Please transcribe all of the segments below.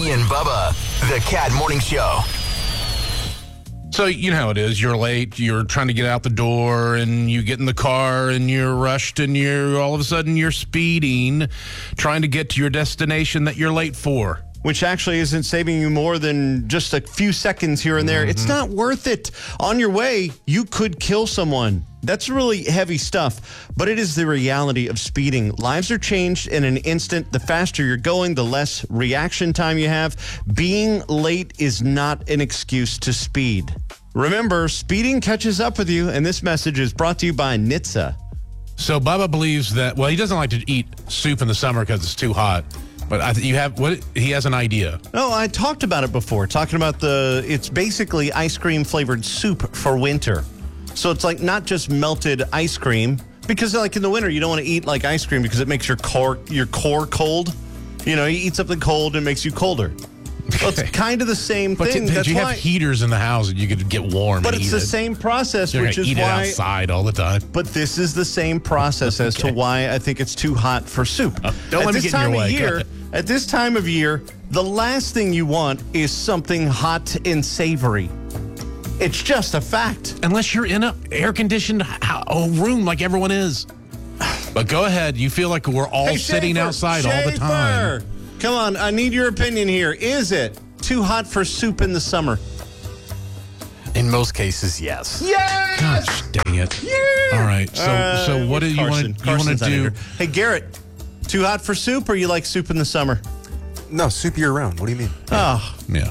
D and Bubba, the Cat Morning Show. So you know how it is. You're late. You're trying to get out the door, and you get in the car, and you're rushed, and you're all of a sudden you're speeding, trying to get to your destination that you're late for. Which actually isn't saving you more than just a few seconds here and there. Mm-hmm. It's not worth it. On your way, you could kill someone. That's really heavy stuff, but it is the reality of speeding. Lives are changed in an instant. The faster you're going, the less reaction time you have. Being late is not an excuse to speed. Remember, speeding catches up with you, and this message is brought to you by NHTSA. So Bubba believes that, well, he doesn't like to eat soup in the summer because it's too hot. But he has an idea. No, I talked about it before, talking about it's basically ice cream flavored soup for winter. So it's like not just melted ice cream, because like in the winter, you don't want to eat like ice cream because it makes your core cold. You know, you eat something cold and it makes you colder. Well, it's kind of the same thing. But you have heaters in the house and you could get warm. But it's the same process, You're which is eat why it outside all the time. But this is the same process as to why I think it's too hot for soup. Don't let me get in your way. At this time of year, the last thing you want is something hot and savory. It's just a fact. Unless you're in an air-conditioned room like everyone is. But go ahead. You feel like we're all sitting outside all the time. Come on, I need your opinion here. Is it too hot for soup in the summer? In most cases, yes. Yes! Gosh, dang it. Yeah! All right, so what do you want to do? Hey, Garrett, too hot for soup, or you like soup in the summer? No, soup year-round. What do you mean? Oh. Yeah.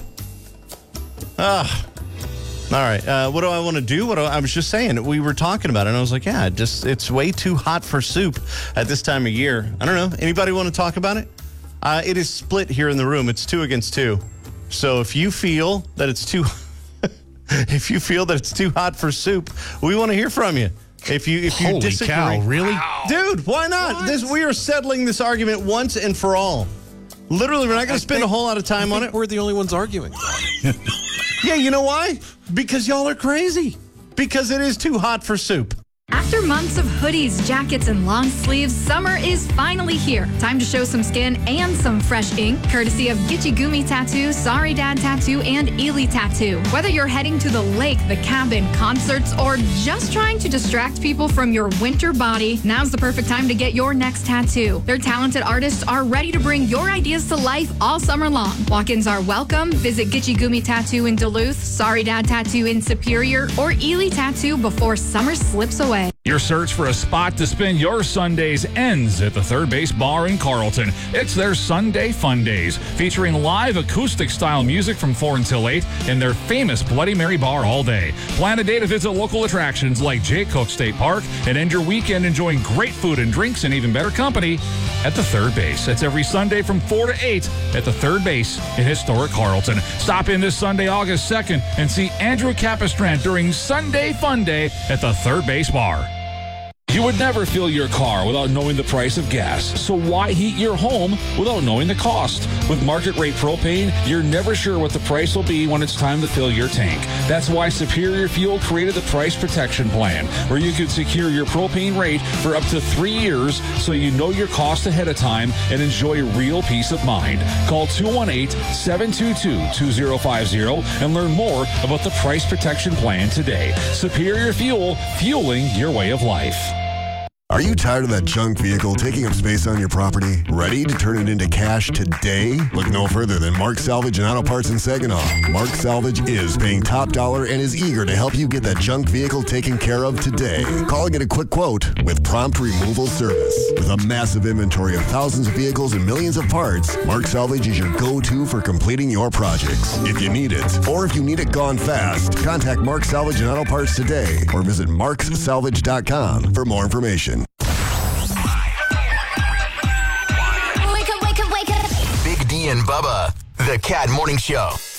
All right, what do I want to do? I was just saying, we were talking about it, and I was like, yeah, it's way too hot for soup at this time of year. I don't know. Anybody want to talk about it? It is split here in the room. It's 2 against 2. So if you feel that it's too hot for soup, we want to hear from you. If you Holy disagree, cow, really? Dude, why not? We are settling this argument once and for all. Literally, we're not going to spend a whole lot of time on it. We're the only ones arguing. Yeah, you know why? Because y'all are crazy. Because it is too hot for soup. After months of hoodies, jackets, and long sleeves, summer is finally here. Time to show some skin and some fresh ink, courtesy of Gitchy Gumi Tattoo, Sorry Dad Tattoo, and Ely Tattoo. Whether you're heading to the lake, the cabin, concerts, or just trying to distract people from your winter body, now's the perfect time to get your next tattoo. Their talented artists are ready to bring your ideas to life all summer long. Walk-ins are welcome. Visit Gitchy Gumi Tattoo in Duluth, Sorry Dad Tattoo in Superior, or Ely Tattoo before summer slips away. Your search for a spot to spend your Sundays ends at the Third Base Bar in Carlton. It's their Sunday Fun Days, featuring live acoustic-style music from 4 until 8 in their famous Bloody Mary bar all day. Plan a day to visit local attractions like Jay Cooke State Park and end your weekend enjoying great food and drinks and even better company at the Third Base. It's every Sunday from 4 to 8 at the Third Base in historic Carlton. Stop in this Sunday, August 2nd, and see Andrew Capistrant during Sunday Fun Day at the Third Base Bar. You would never fill your car without knowing the price of gas, so why heat your home without knowing the cost? With market rate propane, you're never sure what the price will be when it's time to fill your tank. That's why Superior Fuel created the Price Protection Plan, where you could secure your propane rate for up to 3 years so you know your cost ahead of time and enjoy real peace of mind. Call 218-722-2050 and learn more about the Price Protection Plan today. Superior Fuel, fueling your way of life. Are you tired of that junk vehicle taking up space on your property? Ready to turn it into cash today? Look no further than Mark Salvage and Auto Parts in Saginaw. Mark Salvage is paying top dollar and is eager to help you get that junk vehicle taken care of today. Call and get a quick quote with prompt removal service. With a massive inventory of thousands of vehicles and millions of parts, Mark Salvage is your go-to for completing your projects. If you need it, or if you need it gone fast, contact Mark Salvage and Auto Parts today or visit marksalvage.com for more information. Big D and Bubba, the Cat Morning Show.